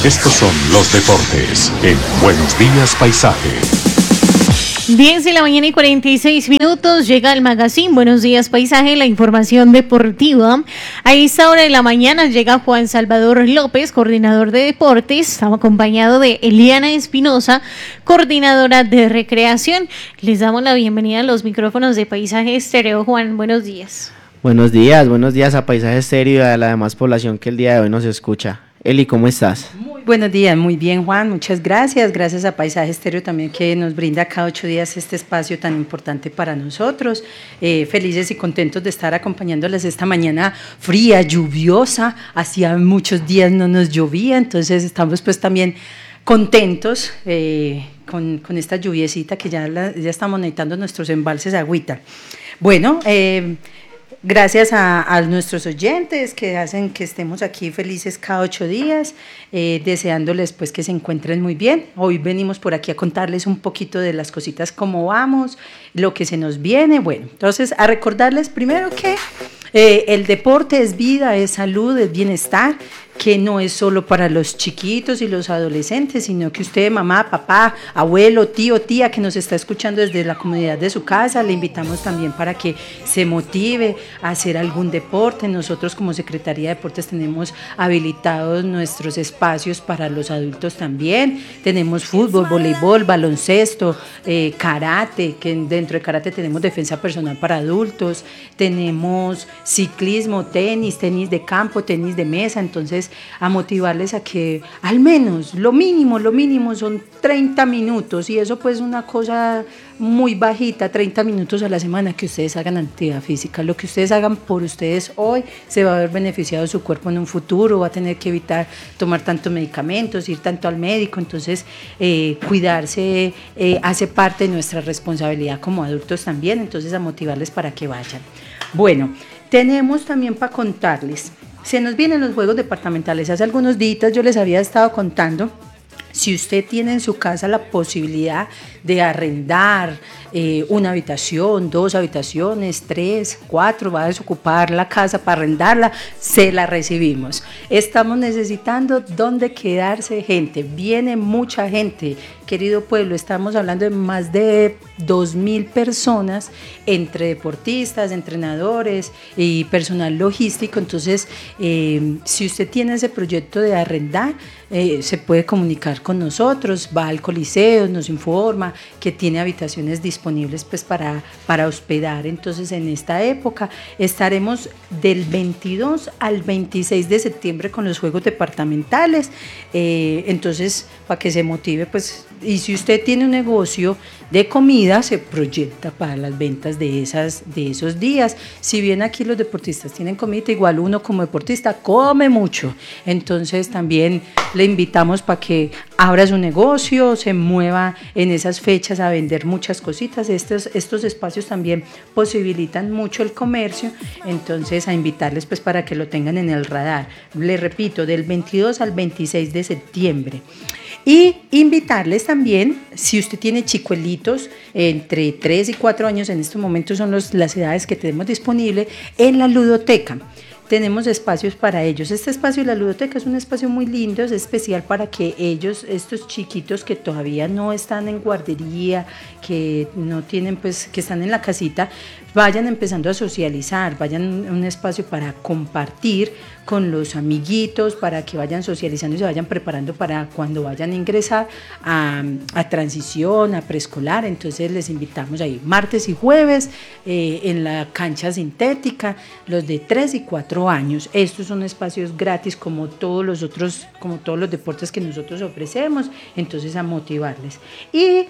Estos son los deportes en Buenos Días Paisaje. 10 de la mañana y 46 minutos, llega el magazine Buenos Días Paisaje, la información deportiva. A esta hora de la mañana llega Juan Salvador López, coordinador de deportes, estamos acompañado de Eliana Espinosa, coordinadora de recreación. Les damos la bienvenida a los micrófonos de Paisaje Estéreo. Juan, buenos días. Buenos días a Paisaje Estéreo y a la demás población que el día de hoy nos escucha. Eli, ¿cómo estás? Muy buenos días, muy bien, Juan, muchas gracias. Gracias a Paisaje Estéreo también que nos brinda cada 8 días este espacio tan importante para nosotros. Felices y contentos de estar acompañándoles esta mañana fría, lluviosa. Hacía muchos días no nos llovía, entonces estamos pues también contentos con esta lluviecita que ya estamos necesitando nuestros embalses de agüita. Bueno, gracias a nuestros oyentes que hacen que estemos aquí felices cada 8 días, deseándoles pues que se encuentren muy bien. Hoy venimos por aquí a contarles un poquito de las cositas, cómo vamos, lo que se nos viene. Bueno, entonces a recordarles primero que el deporte es vida, es salud, es bienestar, que no es solo para los chiquitos y los adolescentes, sino que usted, mamá, papá, abuelo, tío, tía, que nos está escuchando desde la comunidad de su casa, le invitamos también para que se motive a hacer algún deporte. Nosotros como Secretaría de Deportes tenemos habilitados nuestros espacios para los adultos también. Tenemos fútbol, voleibol, baloncesto, karate, que dentro de karate tenemos defensa personal para adultos, tenemos ciclismo, tenis de campo, tenis de mesa. Entonces a motivarles a que al menos lo mínimo son 30 minutos, y eso pues una cosa muy bajita, 30 minutos a la semana que ustedes hagan actividad física. Lo que ustedes hagan por ustedes hoy se va a ver beneficiado su cuerpo en un futuro, va a tener que evitar tomar tantos medicamentos, ir tanto al médico. Entonces cuidarse hace parte de nuestra responsabilidad como adultos también, entonces a motivarles para que vayan. Bueno, tenemos también para contarles, se nos vienen los juegos departamentales. Hace algunos días yo les había estado contando, si usted tiene en su casa la posibilidad de arrendar una habitación, 2 habitaciones, 3, 4, va a desocupar la casa para arrendarla, se la recibimos. Estamos necesitando dónde quedarse gente, viene mucha gente, querido pueblo, estamos hablando de más de 2.000 personas, entre deportistas, entrenadores y personal logístico. Entonces, si usted tiene ese proyecto de arrendar, se puede comunicar con nosotros, va al Coliseo, nos informa que tiene habitaciones disponibles pues para hospedar. Entonces en esta época estaremos del 22 al 26 de septiembre con los juegos departamentales, entonces para que se motive pues, y si usted tiene un negocio de comida, se proyecta para las ventas de esos días. Si bien aquí los deportistas tienen comida, igual uno como deportista come mucho, entonces también le invitamos para que abra su negocio, se mueva en esas fechas a vender muchas cositas. Estos espacios también posibilitan mucho el comercio, entonces a invitarles pues para que lo tengan en el radar. Les repito, del 22 al 26 de septiembre. Y invitarles también, si usted tiene chicuelitos entre 3 y 4 años, en estos momentos son las edades que tenemos disponible, en la ludoteca. Tenemos espacios para ellos. Este espacio de la ludoteca es un espacio muy lindo, es especial para que ellos, estos chiquitos que todavía no están en guardería, que no tienen pues, que están en la casita, vayan empezando a socializar, vayan a un espacio para compartir con los amiguitos, para que vayan socializando y se vayan preparando para cuando vayan a ingresar a transición, a preescolar. Entonces les invitamos ahí martes y jueves en la cancha sintética, los de 3 y 4 años. Estos son espacios gratis como todos los deportes que nosotros ofrecemos, entonces a motivarles. Y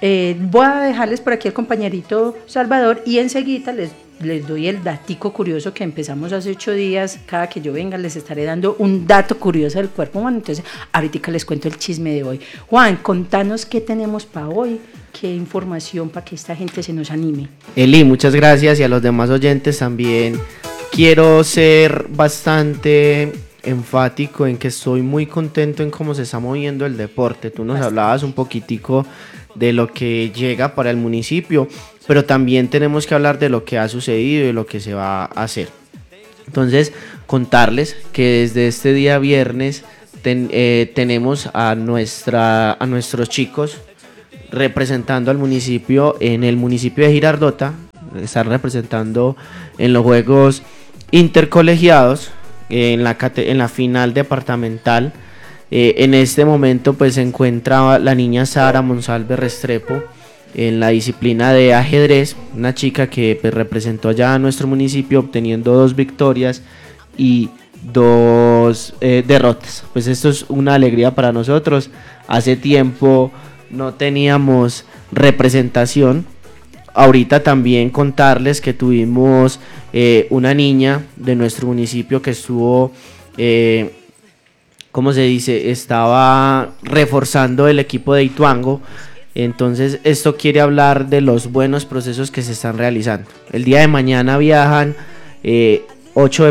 voy a dejarles por aquí al compañerito Salvador y enseguida les doy el datico curioso que empezamos hace 8 días. Cada que yo venga les estaré dando un dato curioso del cuerpo humano. Entonces ahorita les cuento el chisme de hoy. Juan, contanos qué tenemos para hoy, qué información para que esta gente se nos anime. Eli, muchas gracias, y a los demás oyentes también quiero ser bastante enfático en que estoy muy contento en cómo se está moviendo el deporte. Tú nos hablabas un poquitico de lo que llega para el municipio, pero también tenemos que hablar de lo que ha sucedido y de lo que se va a hacer. Entonces, contarles que desde este día viernes tenemos a nuestros chicos representando al municipio en el municipio de Girardota. Están representando en los juegos intercolegiados en la final departamental. En este momento pues se encuentra la niña Sara Monsalve Restrepo en la disciplina de ajedrez, una chica que pues, representó allá a nuestro municipio obteniendo 2 victorias y 2 derrotas. Pues esto es una alegría para nosotros. Hace tiempo no teníamos representación. Ahorita también contarles que tuvimos una niña de nuestro municipio que estuvo, ¿cómo se dice? Estaba reforzando el equipo de Ituango. Entonces esto quiere hablar de los buenos procesos que se están realizando. El día de mañana viajan 7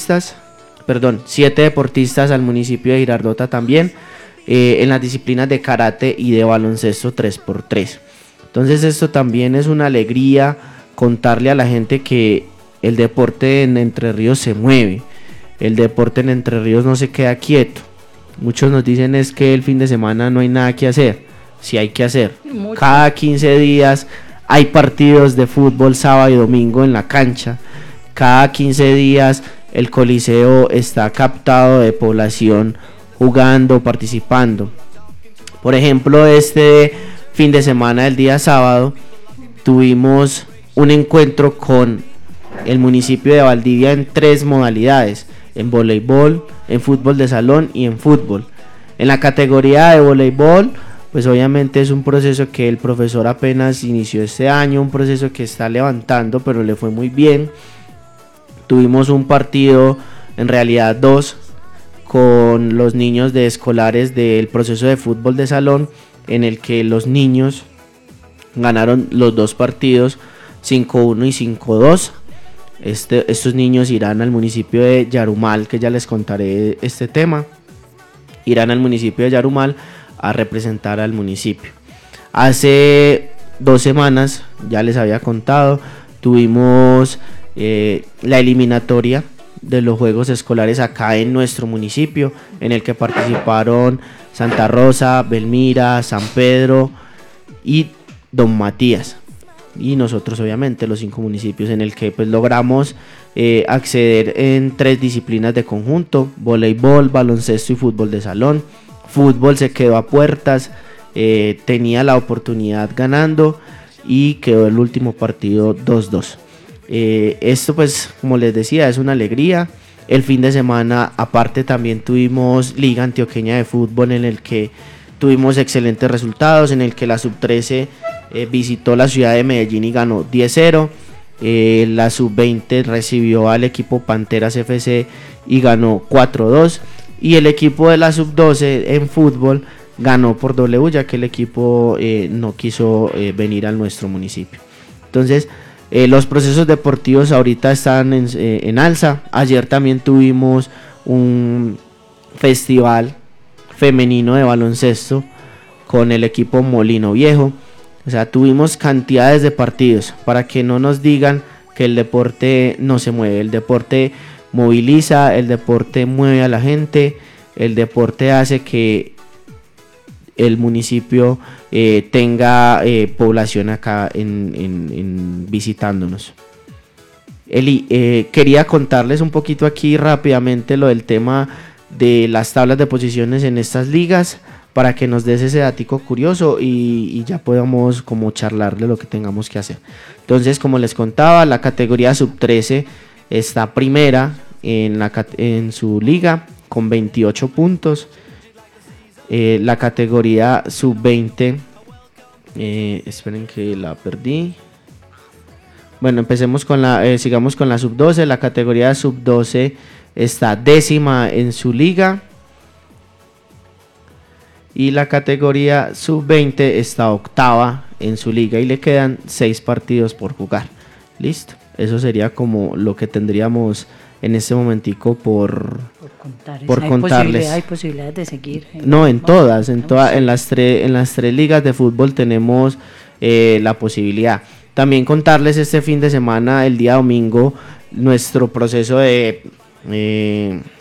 deportistas al municipio de Girardota también, en las disciplinas de karate y de baloncesto 3x3. Entonces esto también es una alegría, contarle a la gente que el deporte en Entre Ríos se mueve, el deporte en Entre Ríos no se queda quieto. Muchos nos dicen es que el fin de semana no hay nada que hacer. Sí hay que hacer. Cada 15 días hay partidos de fútbol sábado y domingo en la cancha. Cada 15 días el coliseo está captado de población jugando, participando. Por ejemplo, este fin de semana, el día sábado, tuvimos un encuentro con el municipio de Valdivia en 3 modalidades: en voleibol, en fútbol de salón y en fútbol. En la categoría de voleibol, pues obviamente es un proceso que el profesor apenas inició este año, un proceso que está levantando, pero le fue muy bien. Tuvimos un partido, en realidad 2, con los niños de escolares del proceso de fútbol de salón, en el que los niños ganaron los 2 partidos 5-1 y 5-2. Estos niños irán al municipio de Yarumal, que ya les contaré este tema. Irán al municipio de Yarumal a representar al municipio. Hace 2 semanas, ya les había contado, tuvimos la eliminatoria de los juegos escolares acá en nuestro municipio, en el que participaron Santa Rosa, Belmira, San Pedro y Don Matías, y nosotros obviamente los 5 municipios, en el que pues logramos acceder en 3 disciplinas de conjunto: voleibol, baloncesto y fútbol de salón. Fútbol se quedó a puertas, tenía la oportunidad ganando y quedó el último partido 2-2. Esto pues, como les decía, es una alegría. El fin de semana aparte también tuvimos Liga Antioqueña de Fútbol, en el que tuvimos excelentes resultados, en el que la sub-13 visitó la ciudad de Medellín y ganó 10-0. La sub-20 recibió al equipo Panteras FC y ganó 4-2. Y el equipo de la sub-12 en fútbol ganó por W, ya que el equipo no quiso venir a nuestro municipio. Entonces, los procesos deportivos ahorita están en alza. Ayer también tuvimos un festival femenino de baloncesto con el equipo Molino Viejo. O sea, tuvimos cantidades de partidos, para que no nos digan que el deporte no se mueve. El deporte moviliza, el deporte mueve a la gente, el deporte hace que el municipio tenga población acá en visitándonos. Eli, quería contarles un poquito aquí rápidamente lo del tema de las tablas de posiciones en estas ligas, para que nos des ese datico curioso y ya podamos como charlar de lo que tengamos que hacer. Entonces, como les contaba, la categoría sub-13 está primera en su liga con 28 puntos. La categoría sub-20, esperen que la perdí. Bueno, sigamos con la sub-12. La categoría sub-12 está 10ª en su liga. Y la categoría sub-20 está 8ª en su liga y le quedan 6 partidos por jugar. Listo. Eso sería como lo que tendríamos en este momentico por contarles. Hay posibilidades de seguir. No, en todas, en las tres ligas de fútbol tenemos la posibilidad. También contarles este fin de semana, el día domingo, nuestro proceso de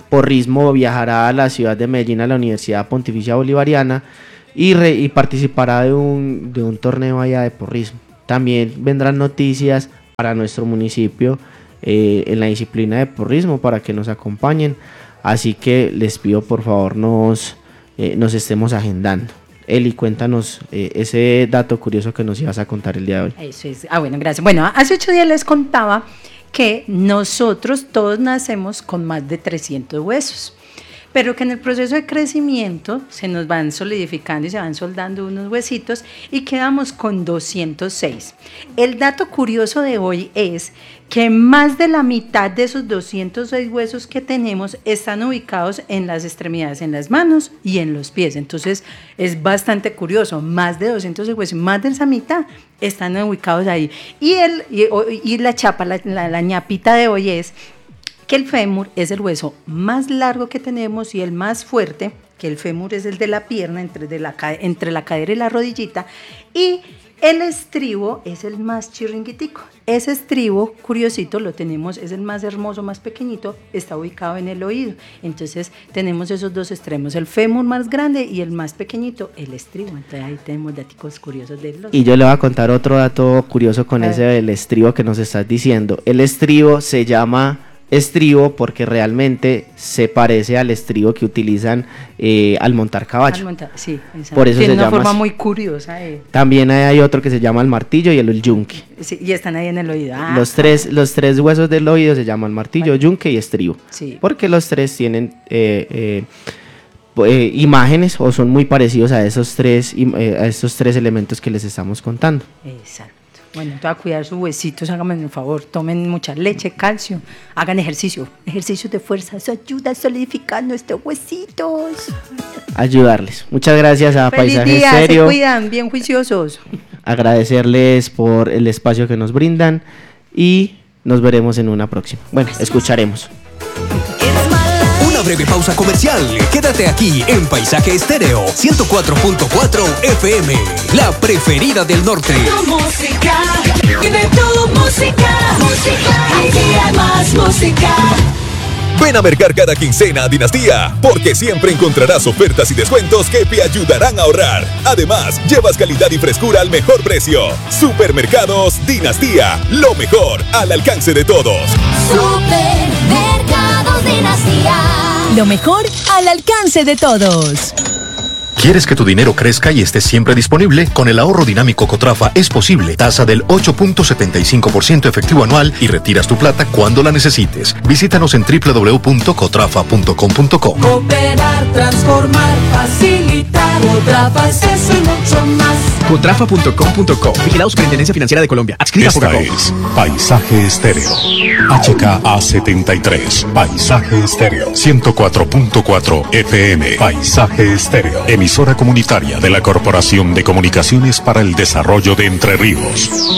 Porrismo viajará a la ciudad de Medellín, a la Universidad Pontificia Bolivariana, y participará de un torneo allá de porrismo. También vendrán noticias para nuestro municipio en la disciplina de porrismo para que nos acompañen. Así que les pido por favor nos estemos agendando. Eli, cuéntanos ese dato curioso que nos ibas a contar el día de hoy. Eso es. Bueno, gracias. Bueno, hace 8 días les contaba que nosotros todos nacemos con más de 300 huesos, pero que en el proceso de crecimiento se nos van solidificando y se van soldando unos huesitos y quedamos con 206. El dato curioso de hoy es que más de la mitad de esos 206 huesos que tenemos están ubicados en las extremidades, en las manos y en los pies. Entonces es bastante curioso, más de 206 huesos, más de esa mitad están ubicados ahí. Y la chapa, la ñapita de hoy es que el fémur es el hueso más largo que tenemos y el más fuerte, que el fémur es el de la pierna, entre la cadera y la rodillita, y el estribo es el más chirringuitico. Ese estribo, curiosito, lo tenemos, es el más hermoso, más pequeñito, está ubicado en el oído. Entonces tenemos esos dos extremos, el fémur más grande y el más pequeñito, el estribo. Entonces ahí tenemos datos curiosos de los. Y yo le voy a contar otro dato curioso con ese del estribo que nos estás diciendo. El estribo se llama estribo porque realmente se parece al estribo que utilizan al montar caballo. Sí, exacto. Por eso tiene se una llama forma así. muy curiosa. También hay otro que se llama el martillo y el yunque. Sí, y están ahí en el oído. Los tres huesos del oído se llaman martillo, yunque y estribo. Sí. Porque los tres tienen imágenes o son muy parecidos a estos tres elementos que les estamos contando. Exacto. Bueno, entonces a cuidar sus huesitos, háganme un favor, tomen mucha leche, calcio, hagan ejercicios de fuerza, eso ayuda a solidificar nuestros huesitos. Ayudarles. Muchas gracias a Feliz Paisaje día, Estéreo. se cuidan, bien juiciosos. Agradecerles por el espacio que nos brindan y nos veremos en una próxima. Bueno, escucharemos. Una breve pausa comercial. Quédate aquí en Paisaje Estéreo 104.4 FM, la preferida del norte. Tu música, vive tu música, aquí hay más música. Ven a mercar cada quincena a Dinastía, porque siempre encontrarás ofertas y descuentos que te ayudarán a ahorrar. Además, llevas calidad y frescura al mejor precio. Supermercados Dinastía, lo mejor al alcance de todos. Supermercados Dinastía, lo mejor al alcance de todos. ¿Quieres que tu dinero crezca y esté siempre disponible? Con el ahorro dinámico Cotrafa es posible. Tasa del 8.75% efectivo anual y retiras tu plata cuando la necesites. Visítanos en www.cotrafa.com.co. Cooperar, transformar, facilitar. Cotrafa es eso y mucho más. Cotrafa.com.co. Vigilado Superintendencia Financiera de Colombia. Adscrita a Esta Fogacop. es Paisaje Estéreo. HKA73. Paisaje Estéreo. 104.4 FM. Paisaje Estéreo. Emisora comunitaria de la Corporación de Comunicaciones para el Desarrollo de Entre Ríos.